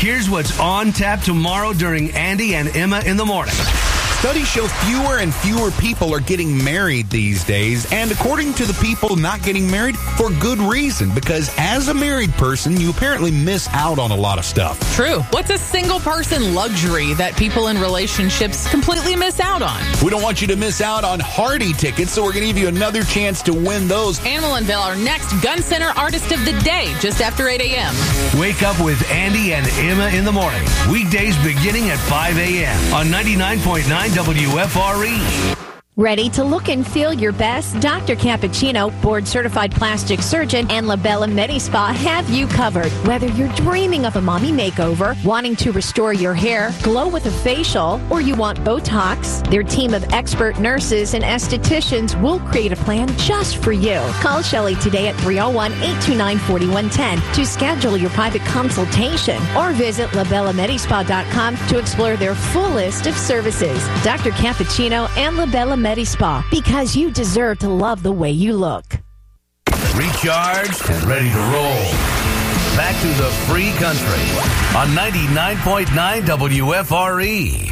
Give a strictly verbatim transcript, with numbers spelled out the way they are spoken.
Here's what's on tap tomorrow during Andy and Emma in the Morning. Studies show fewer and fewer people are getting married these days, and according to the people not getting married, for good reason, because as a married person, you apparently miss out on a lot of stuff. True. What's a single person luxury that people in relationships completely miss out on? We don't want you to miss out on Hardy tickets, so we're going to give you another chance to win those. And we'll unveil our next Gun Center Artist of the Day just after eight a.m. Wake up with Andy and Emma in the Morning. Weekdays beginning at five a.m. on ninety-nine point nine W F R E. Ready to look and feel your best? Doctor Cappuccino, board-certified plastic surgeon, and LaBella Medi-Spa have you covered. Whether you're dreaming of a mommy makeover, wanting to restore your hair, glow with a facial, or you want Botox, their team of expert nurses and estheticians will create a plan just for you. Call Shelley today at three oh one, eight two nine, four one one zero to schedule your private consultation, or visit La Bella Medi Spa dot com to explore their full list of services. Doctor Cappuccino and LaBella Medi Spa, because you deserve to love the way you look. Recharged and ready to roll. Back to the free country on ninety-nine point nine W F R E.